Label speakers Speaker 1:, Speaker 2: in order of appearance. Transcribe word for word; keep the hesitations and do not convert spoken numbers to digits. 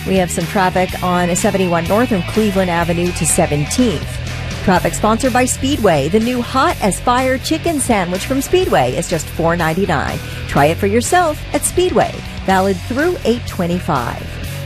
Speaker 1: We have some traffic on seventy-one North from Cleveland Avenue to seventeenth. Traffic sponsored by Speedway. The new hot as fire chicken sandwich from Speedway is just four ninety-nine. Try it for yourself at Speedway. Valid through eight twenty-five.